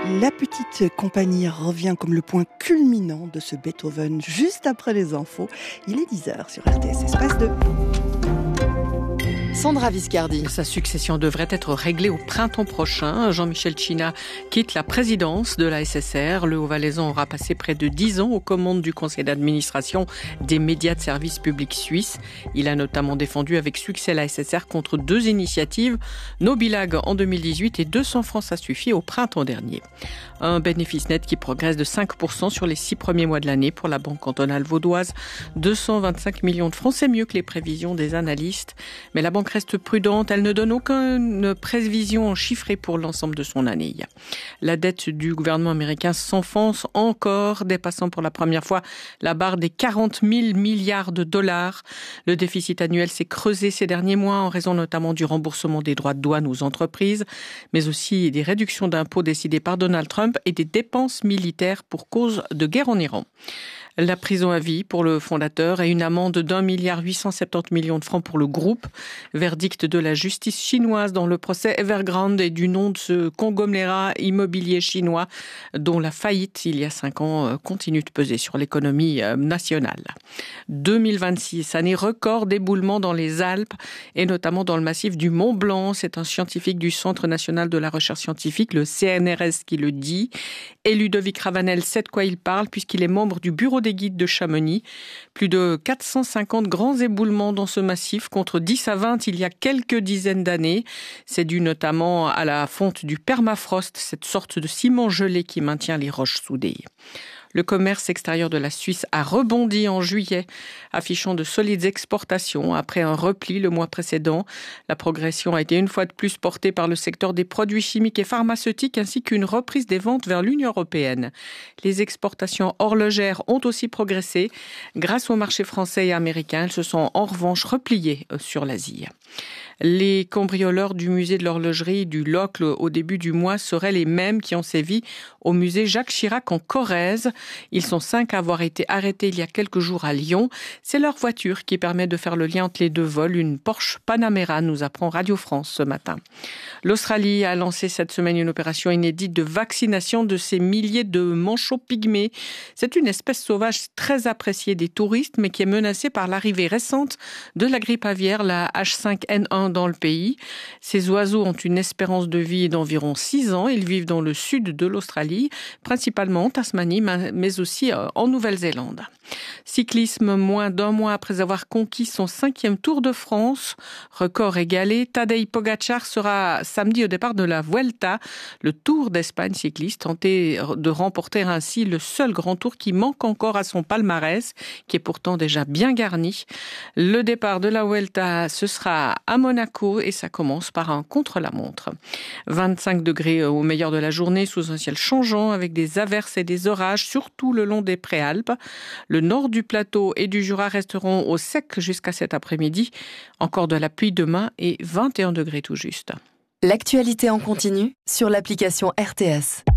La petite compagnie revient comme le point culminant de ce Beethoven juste après les infos. Il est 10h sur RTS Espace 2. Sandra Viscardi. Sa succession devrait être réglée au printemps prochain. Jean-Michel China quitte la présidence de la SSR. Le Haut-Valaisan aura passé près de 10 ans aux commandes du conseil d'administration des médias de service public suisse. Il a notamment défendu avec succès la SSR contre 2 initiatives, Nobilag en 2018 et 200 francs ça suffit au printemps dernier. Un bénéfice net qui progresse de 5% sur les 6 premiers mois de l'année pour la Banque cantonale vaudoise. 225 millions de francs, c'est mieux que les prévisions des analystes. Mais la banque reste prudente, elle ne donne aucune prévision chiffrée pour l'ensemble de son année. La dette du gouvernement américain s'enfonce encore, dépassant pour la première fois la barre des 40 000 milliards de dollars. Le déficit annuel s'est creusé ces derniers mois en raison notamment du remboursement des droits de douane aux entreprises, mais aussi des réductions d'impôts décidées par Donald Trump et des dépenses militaires pour cause de guerre en Iran. La prison à vie pour le fondateur et une amende d'1,870 milliard de francs pour le groupe. Verdict de la justice chinoise dans le procès Evergrande et du nom de ce conglomérat immobilier chinois dont la faillite il y a 5 ans continue de peser sur l'économie nationale. 2026, année record d'éboulements dans les Alpes et notamment dans le massif du Mont Blanc. C'est un scientifique du Centre national de la recherche scientifique, le CNRS, qui le dit. Et Ludovic Ravanel sait de quoi il parle puisqu'il est membre du bureau des guides de Chamonix. Plus de 450 grands éboulements dans ce massif contre 10 à 20 il y a quelques dizaines d'années. C'est dû notamment à la fonte du permafrost, cette sorte de ciment gelé qui maintient les roches soudées. Le commerce extérieur de la Suisse a rebondi en juillet, affichant de solides exportations après un repli le mois précédent. La progression a été une fois de plus portée par le secteur des produits chimiques et pharmaceutiques ainsi qu'une reprise des ventes vers l'Union européenne. Les exportations horlogères ont aussi progressé. Grâce au marché français et américain, elles se sont en revanche repliées sur l'Asie. Les cambrioleurs du musée de l'horlogerie du Locle au début du mois seraient les mêmes qui ont sévi au musée Jacques Chirac en Corrèze. Ils sont 5 à avoir été arrêtés il y a quelques jours à Lyon. C'est leur voiture qui permet de faire le lien entre les 2 vols. Une Porsche Panamera, nous apprend Radio France ce matin. L'Australie a lancé cette semaine une opération inédite de vaccination de ces milliers de manchots pygmées. C'est une espèce sauvage très appréciée des touristes, mais qui est menacée par l'arrivée récente de la grippe aviaire, la H5N1 dans le pays. Ces oiseaux ont une espérance de vie d'environ 6 ans. Ils vivent dans le sud de l'Australie, principalement en Tasmanie, mais aussi en Nouvelle-Zélande. Cyclisme, moins d'1 mois après avoir conquis son 5e Tour de France. Record égalé, Tadej Pogačar sera samedi au départ de la Vuelta, le Tour d'Espagne cycliste, tenté de remporter ainsi le seul grand tour qui manque encore à son palmarès, qui est pourtant déjà bien garni. Le départ de la Vuelta, ce sera à Monaco et ça commence par un contre-la-montre. 25 degrés au meilleur de la journée sous un ciel changeant avec des averses et des orages, surtout le long des Préalpes. Le nord du plateau et du Jura resteront au sec jusqu'à cet après-midi. Encore de la pluie demain et 21 degrés tout juste. L'actualité en continu sur l'application RTS.